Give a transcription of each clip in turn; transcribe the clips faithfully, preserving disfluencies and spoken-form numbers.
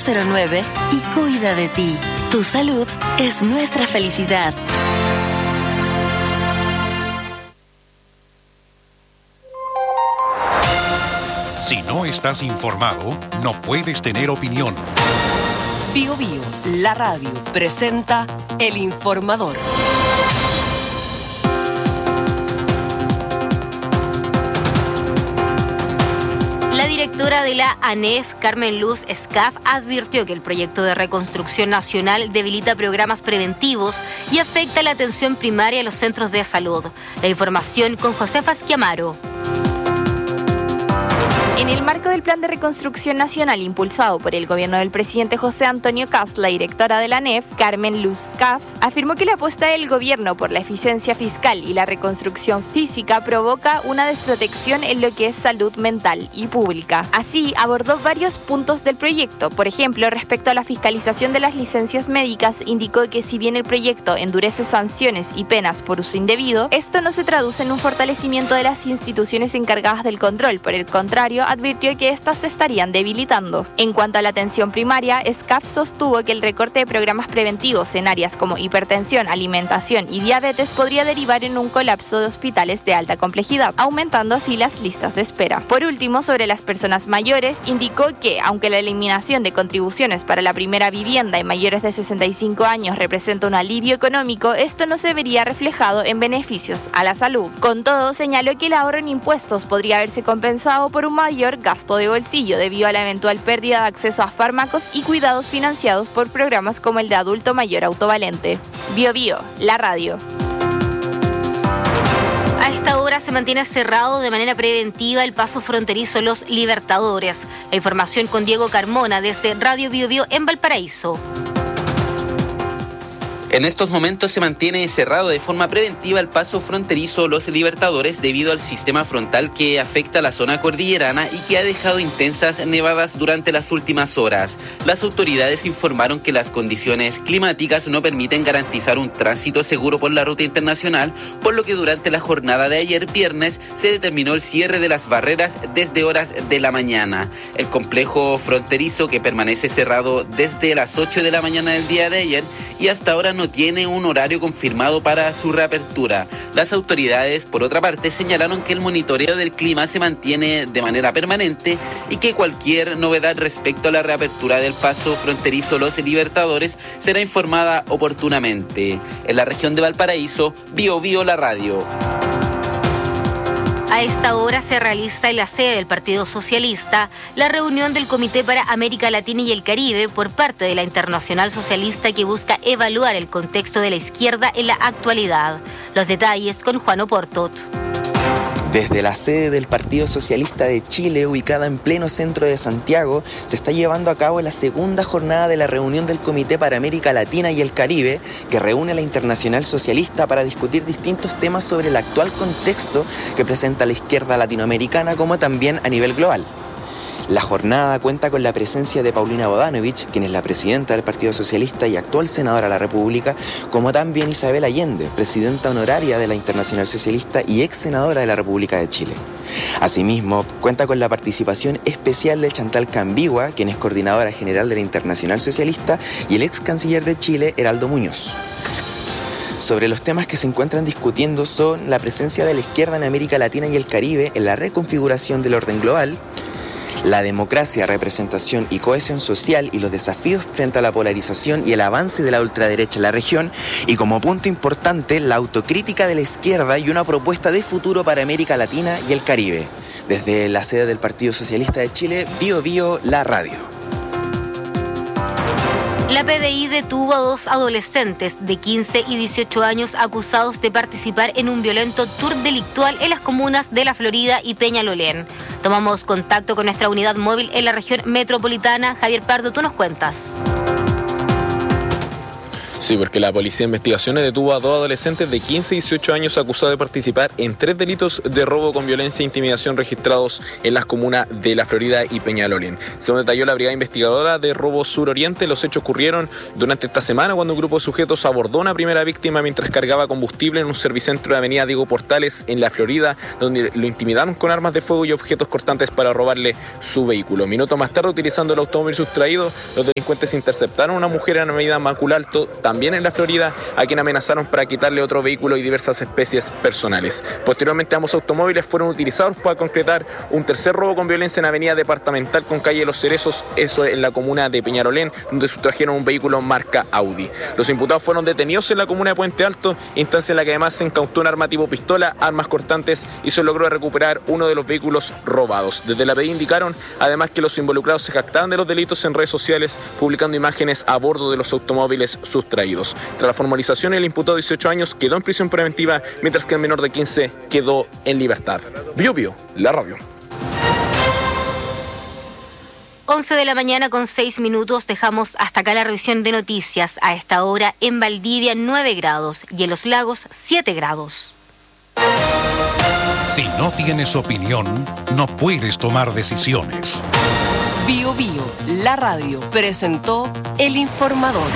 cero nueve y cuida de ti. Tu salud es nuestra felicidad. Si no estás informado, no puedes tener opinión. Bio Bio, la radio, presenta El Informador. La directora de la ANEF, Carmen Luz Escaf, advirtió que el proyecto de reconstrucción nacional debilita programas preventivos y afecta la atención primaria en los centros de salud. La información con Josefa Esquiamaro. En el marco del Plan de Reconstrucción Nacional impulsado por el gobierno del presidente José Antonio Kast, la directora de la ANEF, Carmen Luz Escaf, afirmó que la apuesta del gobierno por la eficiencia fiscal y la reconstrucción física provoca una desprotección en lo que es salud mental y pública. Así, abordó varios puntos del proyecto. Por ejemplo, respecto a la fiscalización de las licencias médicas, indicó que si bien el proyecto endurece sanciones y penas por uso indebido, esto no se traduce en un fortalecimiento de las instituciones encargadas del control. Por el contrario, advirtió que éstas se estarían debilitando. En cuanto a la atención primaria, Escaf sostuvo que el recorte de programas preventivos en áreas como hipertensión, alimentación y diabetes podría derivar en un colapso de hospitales de alta complejidad, aumentando así las listas de espera. Por último, sobre las personas mayores, indicó que, aunque la eliminación de contribuciones para la primera vivienda en mayores de sesenta y cinco años representa un alivio económico, esto no se vería reflejado en beneficios a la salud. Con todo, señaló que el ahorro en impuestos podría haberse compensado por un mayor gasto de bolsillo debido a la eventual pérdida de acceso a fármacos y cuidados financiados por programas como el de adulto mayor autovalente. Bio Bio, la radio. A esta hora se mantiene cerrado de manera preventiva el paso fronterizo Los Libertadores. La información con Diego Carmona desde Radio Bio Bio en Valparaíso. En estos momentos se mantiene cerrado de forma preventiva el paso fronterizo Los Libertadores debido al sistema frontal que afecta a la zona cordillerana y que ha dejado intensas nevadas durante las últimas horas. Las autoridades informaron que las condiciones climáticas no permiten garantizar un tránsito seguro por la ruta internacional, por lo que durante la jornada de ayer viernes se determinó el cierre de las barreras desde horas de la mañana. El complejo fronterizo, que permanece cerrado desde las ocho de la mañana del día de ayer y hasta ahora no tiene un horario confirmado para su reapertura. Las autoridades, por otra parte, señalaron que el monitoreo del clima se mantiene de manera permanente y que cualquier novedad respecto a la reapertura del paso fronterizo Los Libertadores será informada oportunamente. En la región de Valparaíso, Bio Bio, la radio. A esta hora se realiza en la sede del Partido Socialista la reunión del Comité para América Latina y el Caribe por parte de la Internacional Socialista, que busca evaluar el contexto de la izquierda en la actualidad. Los detalles con Juan Oportot. Desde la sede del Partido Socialista de Chile, ubicada en pleno centro de Santiago, se está llevando a cabo la segunda jornada de la reunión del Comité para América Latina y el Caribe, que reúne a la Internacional Socialista para discutir distintos temas sobre el actual contexto que presenta la izquierda latinoamericana, como también a nivel global. La jornada cuenta con la presencia de Paulina Bodanovich, quien es la presidenta del Partido Socialista y actual senadora de la República, como también Isabel Allende, presidenta honoraria de la Internacional Socialista y ex senadora de la República de Chile. Asimismo, cuenta con la participación especial de Chantal Cambigua, quien es coordinadora general de la Internacional Socialista, y el ex canciller de Chile, Heraldo Muñoz. Sobre los temas que se encuentran discutiendo son la presencia de la izquierda en América Latina y el Caribe en la reconfiguración del orden global, la democracia, representación y cohesión social y los desafíos frente a la polarización y el avance de la ultraderecha en la región, y como punto importante, la autocrítica de la izquierda y una propuesta de futuro para América Latina y el Caribe. Desde la sede del Partido Socialista de Chile, Bio Bio, la radio. La P D I detuvo a dos adolescentes de quince y dieciocho años acusados de participar en un violento tour delictual en las comunas de La Florida y Peñalolén. Tomamos contacto con nuestra unidad móvil en la región metropolitana. Javier Pardo, tú nos cuentas. Sí, porque la Policía de Investigaciones detuvo a dos adolescentes de quince y dieciocho años acusados de participar en tres delitos de robo con violencia e intimidación registrados en las comunas de La Florida y Peñalolén. Según detalló la Brigada Investigadora de Robo Sur Oriente, los hechos ocurrieron durante esta semana cuando un grupo de sujetos abordó a una primera víctima mientras cargaba combustible en un servicentro de Avenida Diego Portales en La Florida, donde lo intimidaron con armas de fuego y objetos cortantes para robarle su vehículo. Minutos más tarde, utilizando el automóvil sustraído, los delincuentes interceptaron a una mujer en Avenida Macul Alto, también en La Florida, a quien amenazaron para quitarle otro vehículo y diversas especies personales. Posteriormente, ambos automóviles fueron utilizados para concretar un tercer robo con violencia en Avenida Departamental con calle Los Cerezos, eso en la comuna de Peñalolén, donde sustrajeron un vehículo marca Audi. Los imputados fueron detenidos en la comuna de Puente Alto, instancia en la que además se incautó un arma tipo pistola, armas cortantes y se logró recuperar uno de los vehículos robados. Desde la P D I indicaron además que los involucrados se jactaban de los delitos en redes sociales, publicando imágenes a bordo de los automóviles sustraídos. Tras la formalización, el imputado de dieciocho años quedó en prisión preventiva, mientras que el menor de quince quedó en libertad. Bio Bio, la radio. once de la mañana con seis minutos, dejamos hasta acá la revisión de noticias. A esta hora en Valdivia nueve grados y en Los Lagos siete grados. Si no tienes opinión, no puedes tomar decisiones. Bio Bio, la radio, presentó El Informador.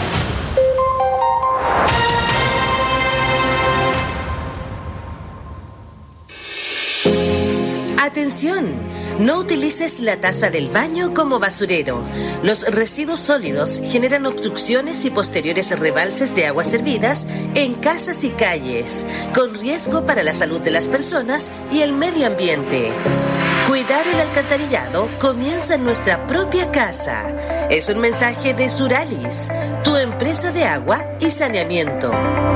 Atención, no utilices la taza del baño como basurero. Los residuos sólidos generan obstrucciones y posteriores rebalses de aguas servidas en casas y calles, con riesgo para la salud de las personas y el medio ambiente. Cuidar el alcantarillado comienza en nuestra propia casa. Es un mensaje de Suralis, tu empresa de agua y saneamiento.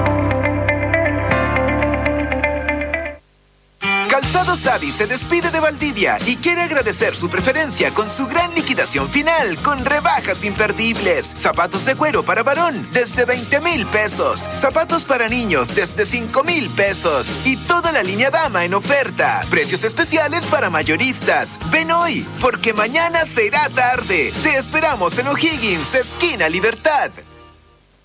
Calzados Adi se despide de Valdivia y quiere agradecer su preferencia con su gran liquidación final con rebajas imperdibles. Zapatos de cuero para varón desde veinte mil pesos. Zapatos para niños desde cinco mil pesos. Y toda la línea dama en oferta. Precios especiales para mayoristas. Ven hoy, porque mañana será tarde. Te esperamos en O'Higgins, esquina Libertad.